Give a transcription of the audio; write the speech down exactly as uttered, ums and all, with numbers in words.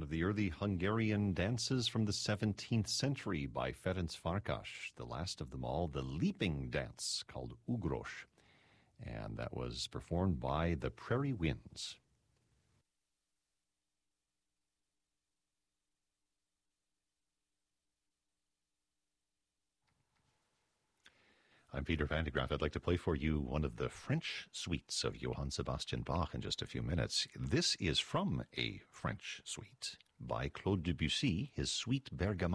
one of the early Hungarian dances from the seventeenth century by Ferenc Farkas, the last of them all, the leaping dance called Ugros. And that was performed by the Prairie Winds. I'm Peter Van de Graaff. I'd like to play for you one of the French suites of Johann Sebastian Bach in just a few minutes. This is from a French suite by Claude Debussy, his Suite Bergamasque.